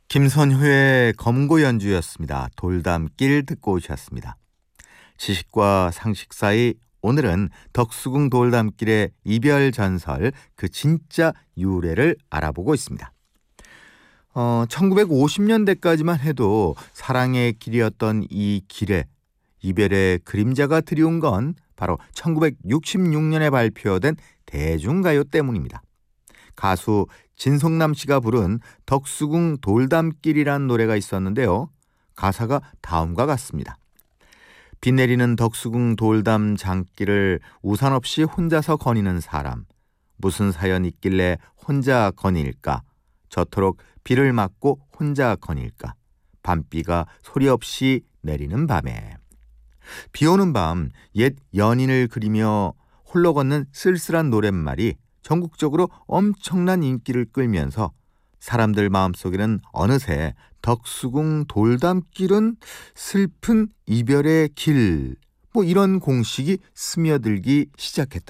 김선효의 검고 연주였습니다. 돌담길 듣고 오셨습니다. 지식과 상식 사이 오늘은 덕수궁 돌담길의 이별 전설, 그 진짜 유래를 알아보고 있습니다. 1950년대까지만 해도 사랑의 길이었던 이 길에 이별의 그림자가 드리운 건 바로 1966년에 발표된 대중가요 때문입니다. 가수 진성남 씨가 부른 덕수궁 돌담길이란 노래가 있었는데요. 가사가 다음과 같습니다. 비 내리는 덕수궁 돌담 장길을 우산 없이 혼자서 거니는 사람, 무슨 사연 있길래 혼자 거닐까? 저토록 비를 맞고 혼자 거닐까? 밤비가 소리 없이 내리는 밤에. 비 오는 밤 옛 연인을 그리며 홀로 걷는 쓸쓸한 노랫말이 전국적으로 엄청난 인기를 끌면서 사람들 마음속에는 어느새 덕수궁 돌담길은 슬픈 이별의 길, 이런 공식이 스며들기 시작했다.